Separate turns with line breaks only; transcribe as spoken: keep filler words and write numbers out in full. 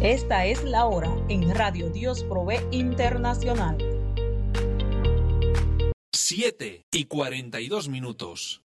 Esta es la hora en Radio Dios Provee Internacional.
siete y cuarenta y dos minutos.